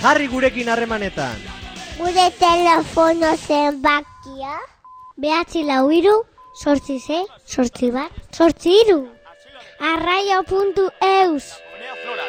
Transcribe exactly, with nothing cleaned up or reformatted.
Jarri gurekin harremanetan. Gure telefono zenbakia behatzi lau hiru, sortzi sei, sortzi bat, sortzi hiru. Arraio puntu eus.